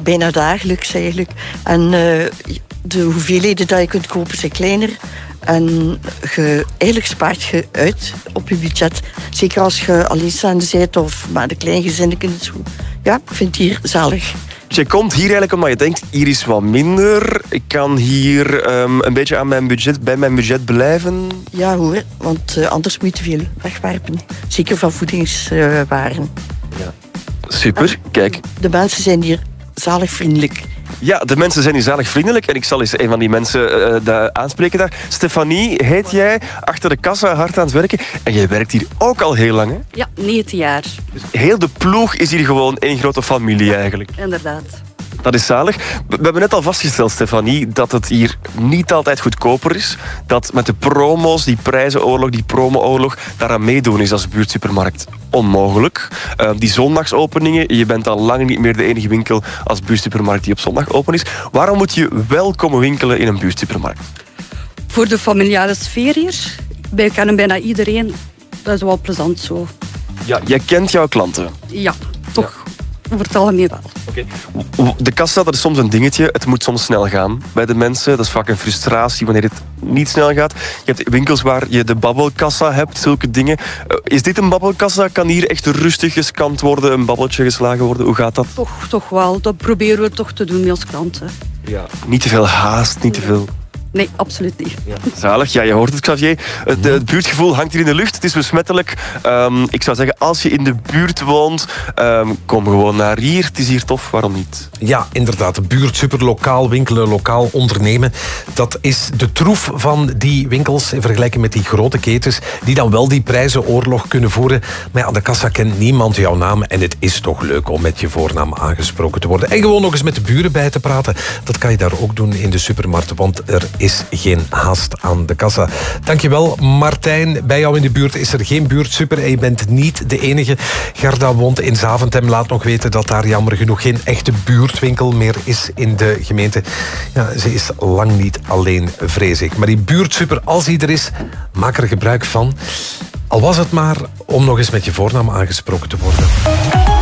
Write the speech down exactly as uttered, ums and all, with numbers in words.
bijna dagelijks eigenlijk. En uh, de hoeveelheden die je kunt kopen zijn kleiner. En je, eigenlijk spaart je uit op je budget. Zeker als je alleenstaande bent of maar de kleingezinnen. Ja, ik vind het hier zalig. Dus je komt hier eigenlijk omdat je denkt, hier is wat minder. Ik kan hier um, een beetje aan mijn budget, bij mijn budget blijven. Ja hoor, want uh, anders moet je te veel wegwerpen. Zeker van voedingswaren. Uh, ja. Super, kijk. De mensen zijn hier zalig vriendelijk. Ja, de mensen zijn hier zalig vriendelijk. En ik zal eens een van die mensen uh, daar aanspreken daar. Stefanie, heet jij, achter de kassa hard aan het werken. En jij werkt hier ook al heel lang, hè? Ja, negentien jaar. Dus heel de ploeg is hier gewoon één grote familie, ja, eigenlijk. Inderdaad. Dat is zalig. We hebben net al vastgesteld, Stefanie, dat het hier niet altijd goedkoper is. Dat met de promo's, die prijzenoorlog, die promo-oorlog, daaraan meedoen is als buurtsupermarkt onmogelijk. Uh, die zondagsopeningen, je bent al lang niet meer de enige winkel als buurtsupermarkt die op zondag open is. Waarom moet je wel komen winkelen in een buurtsupermarkt? Voor de familiale sfeer hier. Wij kennen bijna iedereen. Dat is wel plezant zo. Ja, jij kent jouw klanten? Ja, toch. Ja. Over het algemeen wel. Okay. De kassa, dat is soms een dingetje. Het moet soms snel gaan bij de mensen. Dat is vaak een frustratie wanneer het niet snel gaat. Je hebt winkels waar je de babbelkassa hebt, zulke dingen. Uh, is dit een babbelkassa? Kan hier echt rustig gescand worden, een babbeltje geslagen worden? Hoe gaat dat? Toch, toch wel. Dat proberen we toch te doen als klanten. Ja. Niet te veel haast, niet te veel... Nee, absoluut niet. Ja. Zalig, ja, je hoort het, Xavier. Het, het buurtgevoel hangt hier in de lucht. Het is besmettelijk. Um, ik zou zeggen, als je in de buurt woont, um, kom gewoon naar hier. Het is hier tof, waarom niet? Ja, inderdaad. De buurt, super lokaal winkelen, lokaal ondernemen. Dat is de troef van die winkels in vergelijking met die grote ketens die dan wel die prijzenoorlog kunnen voeren. Maar ja, aan de kassa kent niemand jouw naam en het is toch leuk om met je voornaam aangesproken te worden. En gewoon nog eens met de buren bij te praten. Dat kan je daar ook doen in de supermarkt, want er is geen haast aan de kassa. Dankjewel, Martijn. Bij jou in de buurt is er geen buurtsuper en je bent niet de enige. Gerda woont in Zaventem. Laat nog weten dat daar jammer genoeg geen echte buurtwinkel meer is in de gemeente. Ja, ze is lang niet alleen, vrees ik. Maar die buurtsuper, als die er is, maak er gebruik van. Al was het maar om nog eens met je voornaam aangesproken te worden.